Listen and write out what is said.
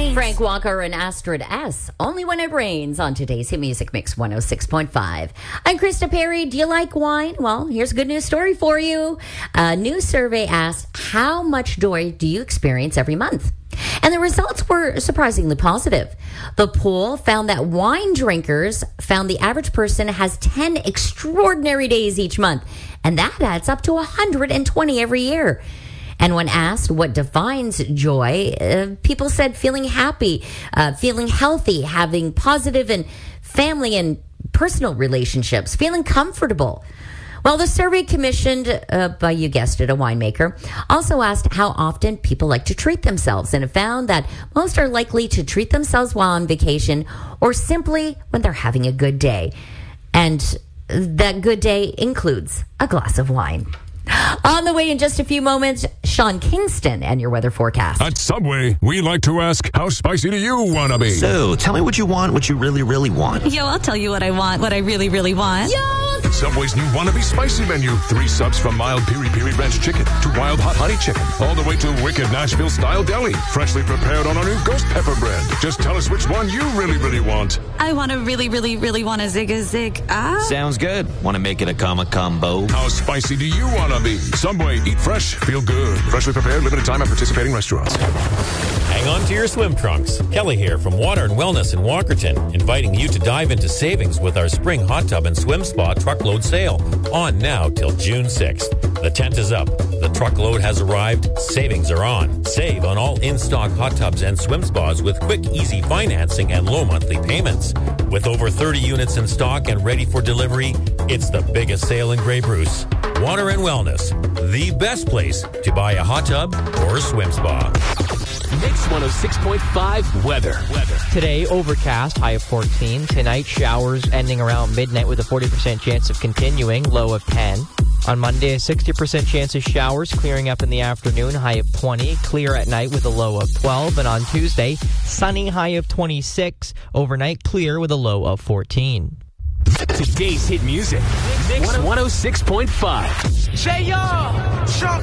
Thanks. Frank Walker and Astrid S. Only When It Rains on today's Hit Music Mix 106.5. I'm Krista Perry. Do you like wine? Well, here's a good news story for you. A new survey asked, how much joy do you experience every month? And the results were surprisingly positive. The poll found that wine drinkers found the average person has 10 extraordinary days each month. And that adds up to 120 every year. And when asked what defines joy, people said feeling happy, feeling healthy, having positive and family and personal relationships, feeling comfortable. Well, the survey commissioned by, you guessed it, a winemaker, also asked how often people like to treat themselves, and it found that most are likely to treat themselves while on vacation or simply when they're having a good day. And that good day includes a glass of wine. On the way in just a few moments, Sean Kingston and your weather forecast. At Subway, we like to ask, how spicy do you want to be? So, tell me what you want, what you really, really want. Yo, I'll tell you what I want, what I really, really want. Yo! Subway's new Wannabe Spicy menu. 3 subs from mild piri-piri ranch chicken to wild hot honey chicken, all the way to wicked Nashville-style deli. Freshly prepared on our new ghost pepper bread. Just tell us which one you really, really want. I want to really, really, really want a zig. Sounds good. Want to make it a combo? How spicy do you want to be? Subway, eat fresh, feel good. Freshly prepared, limited time at participating restaurants. Hang on to your swim trunks. Kelly here from Water and Wellness in Walkerton, inviting you to dive into savings with our spring hot tub and swim spa truckload sale. On now till June 6th. The tent is up. The truckload has arrived. Savings are on. Save on all in-stock hot tubs and swim spas with quick, easy financing and low monthly payments. With over 30 units in stock and ready for delivery, it's the biggest sale in Grey Bruce. Water and Wellness, the best place to buy a hot tub or a swim spa. Mix 106.5 weather. Today, overcast, high of 14. Tonight, showers ending around midnight with a 40% chance of continuing, low of 10. On Monday, a 60% chance of showers, clearing up in the afternoon, high of 20. Clear at night with a low of 12. And on Tuesday, sunny, high of 26. Overnight, clear with a low of 14. Today's hit music. Mix 106.5.